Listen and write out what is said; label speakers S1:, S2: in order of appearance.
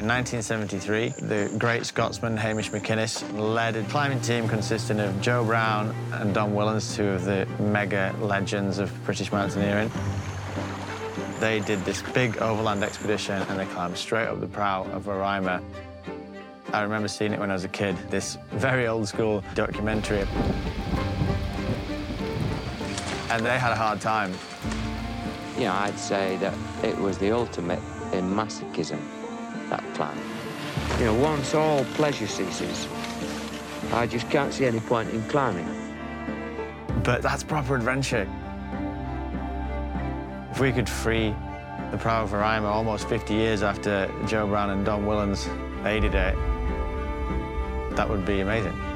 S1: In 1973, the great Scotsman Hamish McInnes led a climbing team consisting of Joe Brown and Don Willans, two of the mega legends of British mountaineering. They did this big overland expedition and they climbed straight up the brow of Roraima. I remember seeing it when I was a kid, this very old school documentary. And they had a hard time.
S2: You know, I'd say that it was the ultimate in masochism, that climb. You know, once all pleasure ceases, I just can't see any point in climbing.
S1: But that's proper adventure. If we could free the brow of Roraima almost 50 years after Joe Brown and Don Willans aided it, that would be amazing.